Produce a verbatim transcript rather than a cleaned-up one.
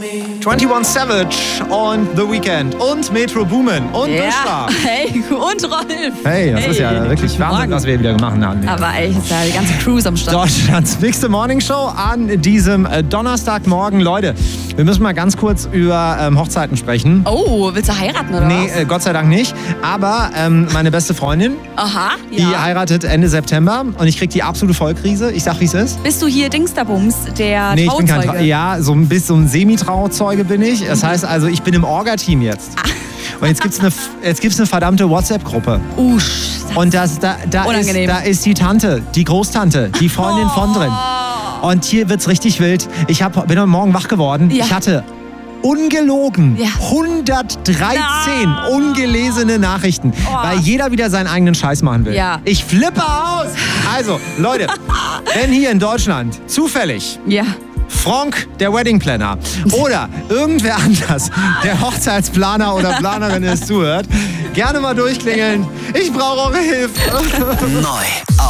einundzwanzig Savage und The Weeknd und Metro Boomin und ja. Bushra. Hey, und Rolf. Hey, das hey. ist ja wirklich Wahnsinn, was wir wieder gemacht haben. Aber ey, ist ja die ganze Cruise am Start. Deutschlands bigste Morningshow an diesem Donnerstagmorgen. Leute, wir müssen mal ganz kurz über ähm, Hochzeiten sprechen. Oh, willst du heiraten oder Nee, was? äh, Gott sei Dank nicht. Aber ähm, meine beste Freundin, Aha, ja. die heiratet Ende September und ich krieg die absolute Vollkrise. Ich sag, wie es ist. Bist du hier Dingsterbums, der Nee, ich bin Trauzeuge? kein Trau Ja, so ein bisschen so ein Semi-Trauzeuge bin ich. Das heißt also, ich bin im Orga-Team jetzt. Ah. Und jetzt gibt's eine, jetzt gibt's eine verdammte WhatsApp-Gruppe. Usch. Und das, da, da, ist, Unangenehm. da ist die Tante, die Großtante, die Freundin von drin. Und hier wird's richtig wild. Ich hab, bin heute Morgen wach geworden. Ja. Ich hatte ungelogen Ja. hundertdreizehn Na. ungelesene Nachrichten, Oh. weil jeder wieder seinen eigenen Scheiß machen will. Ja. Ich flippe aus. Also, Leute, wenn hier in Deutschland zufällig Ja. Frank, der Wedding Planner, oder irgendwer anders, der Hochzeitsplaner oder Planerin ist, zuhört, gerne mal durchklingeln. Ich brauche eure Hilfe. Neu